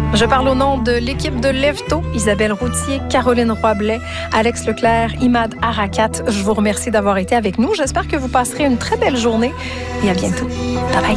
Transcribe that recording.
Je parle au nom de l'équipe de Lève-Tôt, Isabelle Routier, Caroline Roy-Blais, Alex Leclerc, Imad Arakat. Je vous remercie d'avoir été avec nous. J'espère que vous passerez une très belle journée et à bientôt. Bye bye.